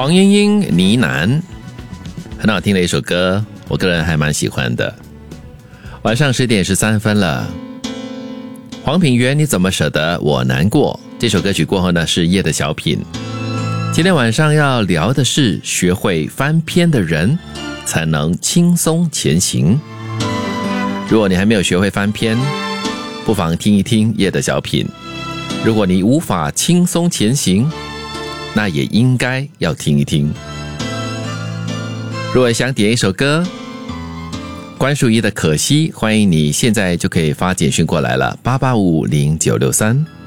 黄莺莺呢喃，很好听的一首歌，我个人还蛮喜欢的。晚上10点13分了，黄品源你怎么舍得我难过，这首歌曲过后呢是夜的小品。今天晚上要聊的是学会翻篇的人才能轻松前行。如果你还没有学会翻篇，不妨听一听夜的小品。如果你无法轻松前行，那也应该要听一听。如果想点一首歌，关淑怡的可惜，欢迎你现在就可以发简讯过来了，88550963。